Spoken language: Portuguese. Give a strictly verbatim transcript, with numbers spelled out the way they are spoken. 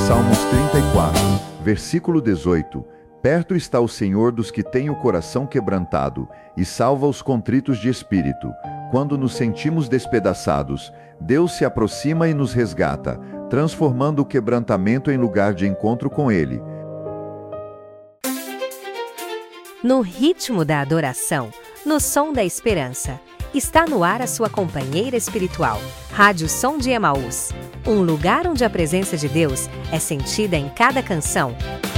Salmos trinta e quatro, versículo dezoito. Perto está o Senhor dos que têm o coração quebrantado, e salva os contritos de espírito. Quando nos sentimos despedaçados, Deus se aproxima e nos resgata, transformando o quebrantamento em lugar de encontro com Ele. No ritmo da adoração, no som da esperança, está no ar a sua companheira espiritual, Rádio Som de Emaús. Um lugar onde a presença de Deus é sentida em cada canção,